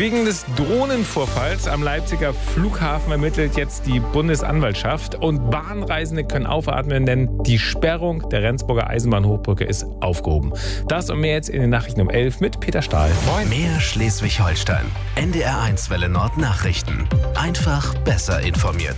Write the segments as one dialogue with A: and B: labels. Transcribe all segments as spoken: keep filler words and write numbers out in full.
A: Wegen des Drohnenvorfalls am Leipziger Flughafen ermittelt jetzt die Bundesanwaltschaft und Bahnreisende können aufatmen, denn die Sperrung der Rendsburger Eisenbahnhochbrücke ist aufgehoben. Das und mehr jetzt in den Nachrichten um elf mit Peter Stahl.
B: Moin. Mehr Schleswig-Holstein. N D R eins Welle Nord Nachrichten. Einfach besser informiert.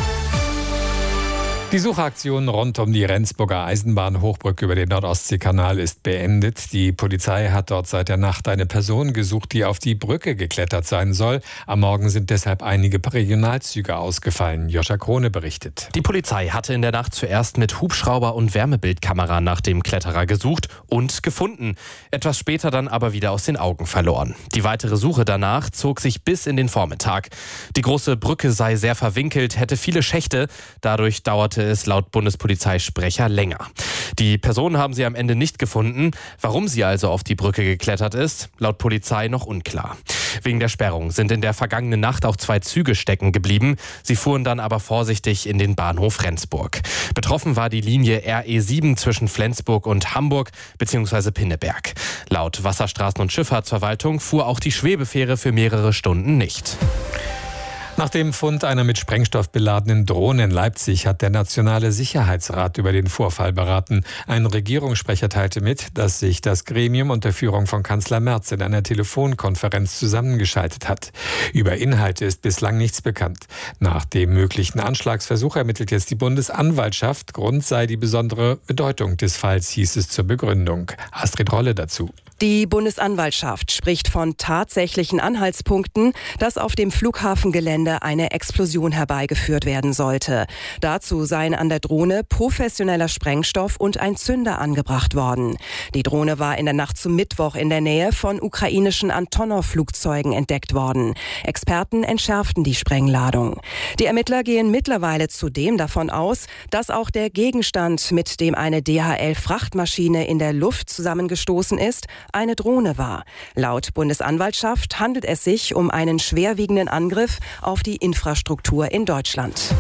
C: Die Suchaktion rund um die Rendsburger Eisenbahnhochbrücke über den Nordostseekanal ist beendet. Die Polizei hat dort seit der Nacht eine Person gesucht, die auf die Brücke geklettert sein soll. Am Morgen sind deshalb einige Regionalzüge ausgefallen. Joscha Krone berichtet.
D: Die Polizei hatte in der Nacht zuerst mit Hubschrauber und Wärmebildkamera nach dem Kletterer gesucht und gefunden. Etwas später dann aber wieder aus den Augen verloren. Die weitere Suche danach zog sich bis in den Vormittag. Die große Brücke sei sehr verwinkelt, hätte viele Schächte. Dadurch dauerte es laut Bundespolizeisprecher länger. Die Person haben sie am Ende nicht gefunden. Warum sie also auf die Brücke geklettert ist, laut Polizei noch unklar. Wegen der Sperrung sind in der vergangenen Nacht auch zwei Züge stecken geblieben. Sie fuhren dann aber vorsichtig in den Bahnhof Rendsburg. Betroffen war die Linie R E sieben zwischen Flensburg und Hamburg bzw. Pinneberg. Laut Wasserstraßen- und Schifffahrtsverwaltung fuhr auch die Schwebefähre für mehrere Stunden nicht.
C: Nach dem Fund einer mit Sprengstoff beladenen Drohne in Leipzig hat der Nationale Sicherheitsrat über den Vorfall beraten. Ein Regierungssprecher teilte mit, dass sich das Gremium unter Führung von Kanzler Merz in einer Telefonkonferenz zusammengeschaltet hat. Über Inhalte ist bislang nichts bekannt. Nach dem möglichen Anschlagsversuch ermittelt jetzt die Bundesanwaltschaft. Grund sei die besondere Bedeutung des Falls, hieß es zur Begründung. Astrid Rolle dazu.
E: Die Bundesanwaltschaft spricht von tatsächlichen Anhaltspunkten, dass auf dem Flughafengelände eine Explosion herbeigeführt werden sollte. Dazu seien an der Drohne professioneller Sprengstoff und ein Zünder angebracht worden. Die Drohne war in der Nacht zum Mittwoch in der Nähe von ukrainischen Antonov-Flugzeugen entdeckt worden. Experten entschärften die Sprengladung. Die Ermittler gehen mittlerweile zudem davon aus, dass auch der Gegenstand, mit dem eine D H L-Frachtmaschine in der Luft zusammengestoßen ist, eine Drohne war. Laut Bundesanwaltschaft handelt es sich um einen schwerwiegenden Angriff auf die Infrastruktur in Deutschland.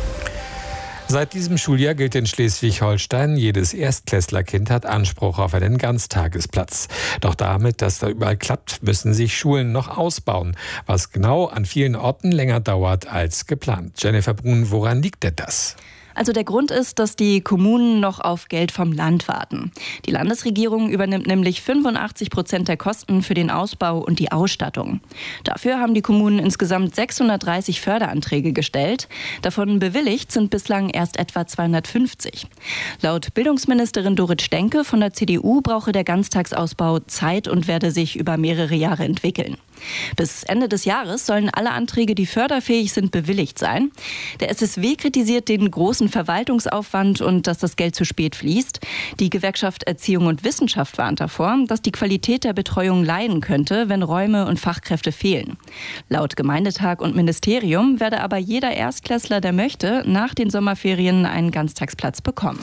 C: Seit diesem Schuljahr gilt in Schleswig-Holstein, jedes Erstklässlerkind hat Anspruch auf einen Ganztagesplatz. Doch damit das da überall klappt, müssen sich Schulen noch ausbauen, was genau an vielen Orten länger dauert als geplant. Jennifer Brun, woran liegt denn das?
F: Also der Grund ist, dass die Kommunen noch auf Geld vom Land warten. Die Landesregierung übernimmt nämlich fünfundachtzig Prozent der Kosten für den Ausbau und die Ausstattung. Dafür haben die Kommunen insgesamt sechshundertdreißig Förderanträge gestellt. Davon bewilligt sind bislang erst etwa zweihundertfünfzig. Laut Bildungsministerin Dorit Stenke von der C D U brauche der Ganztagsausbau Zeit und werde sich über mehrere Jahre entwickeln. Bis Ende des Jahres sollen alle Anträge, die förderfähig sind, bewilligt sein. Der S S W kritisiert den großen Verwaltungsaufwand und dass das Geld zu spät fließt. Die Gewerkschaft Erziehung und Wissenschaft warnt davor, dass die Qualität der Betreuung leiden könnte, wenn Räume und Fachkräfte fehlen. Laut Gemeindetag und Ministerium werde aber jeder Erstklässler, der möchte, nach den Sommerferien einen Ganztagsplatz bekommen.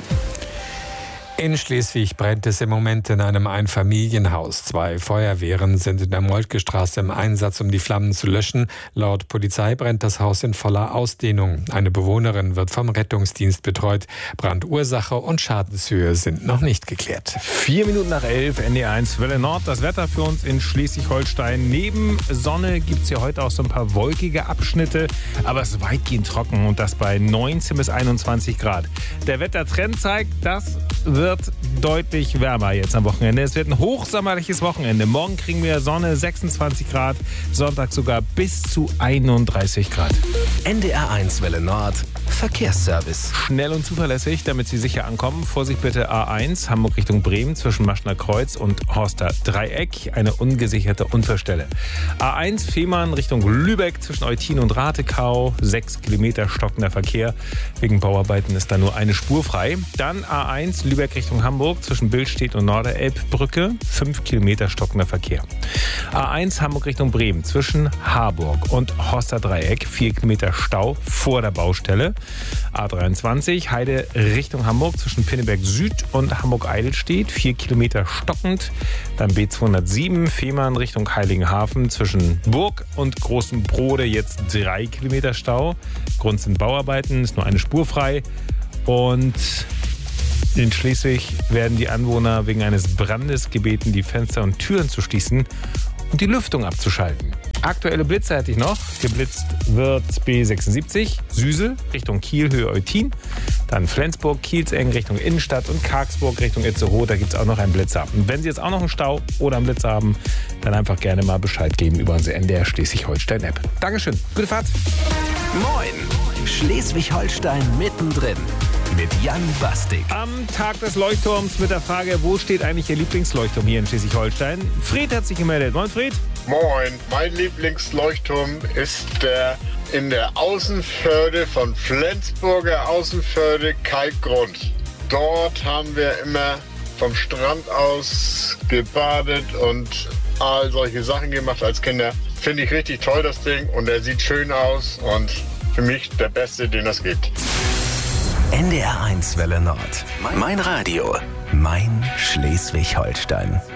C: In Schleswig brennt es im Moment in einem Einfamilienhaus. Zwei Feuerwehren sind in der Moltke-Straße im Einsatz, um die Flammen zu löschen. Laut Polizei brennt das Haus in voller Ausdehnung. Eine Bewohnerin wird vom Rettungsdienst betreut. Brandursache und Schadenshöhe sind noch nicht geklärt.
A: Vier Minuten nach elf, N D R eins Welle Nord. Das Wetter für uns in Schleswig-Holstein. Neben Sonne gibt es hier heute auch so ein paar wolkige Abschnitte, aber es ist weitgehend trocken und das bei neunzehn bis einundzwanzig Grad. Der Wettertrend zeigt, das wird deutlich wärmer jetzt am Wochenende. Es wird ein hochsommerliches Wochenende. Morgen kriegen wir Sonne, sechsundzwanzig Grad, Sonntag sogar bis zu einunddreißig Grad.
B: N D R eins Welle Nord Verkehrsservice.
A: Schnell und zuverlässig, damit Sie sicher ankommen. Vorsicht bitte A eins, Hamburg Richtung Bremen zwischen Maschner Kreuz und Horster Dreieck. Eine ungesicherte Unfallstelle. A eins Fehmarn Richtung Lübeck zwischen Eutin und Ratekau. Sechs Kilometer stockender Verkehr. Wegen Bauarbeiten ist da nur eine Spur frei. Dann A eins Lübeck Richtung Hamburg zwischen Billstedt und Norderelbbrücke. Fünf Kilometer stockender Verkehr. A eins Hamburg Richtung Bremen zwischen Harburg und Horster Dreieck. Vier Kilometer Stau vor der Baustelle. A dreiundzwanzig Heide Richtung Hamburg zwischen Pinneberg Süd und Hamburg-Eidelstedt. Vier Kilometer stockend. Dann B zweihundertsieben Fehmarn Richtung Heiligenhafen zwischen Burg und Großen Brode. Jetzt drei Kilometer Stau. Grund sind Bauarbeiten, ist nur eine Spur frei. Und in Schleswig werden die Anwohner wegen eines Brandes gebeten, die Fenster und Türen zu schließen und die Lüftung abzuschalten. Aktuelle Blitze hätte ich noch. Geblitzt wird B sechsundsiebzig, Süsel Richtung Kiel, Höhe Eutin. Dann Flensburg, Kielseng Richtung Innenstadt und Kargsburg Richtung Itzehoe. Da gibt es auch noch einen Blitzer. Und wenn Sie jetzt auch noch einen Stau oder einen Blitzer haben, dann einfach gerne mal Bescheid geben über unsere N D R Schleswig-Holstein-App. Dankeschön. Gute Fahrt.
B: Moin, Schleswig-Holstein mittendrin. Mit Jan Bastik.
A: Am Tag des Leuchtturms mit der Frage, wo steht eigentlich Ihr Lieblingsleuchtturm hier in Schleswig-Holstein? Fred hat sich gemeldet. Moin, Fred.
G: Moin, mein Lieblingsleuchtturm ist der in der Außenförde von Flensburger Außenförde Kalkgrund. Dort haben wir immer vom Strand aus gebadet und all solche Sachen gemacht als Kinder. Finde ich richtig toll, das Ding, und er sieht schön aus und für mich der beste, den es gibt.
B: N D R eins Welle Nord. Mein Radio. Mein Schleswig-Holstein.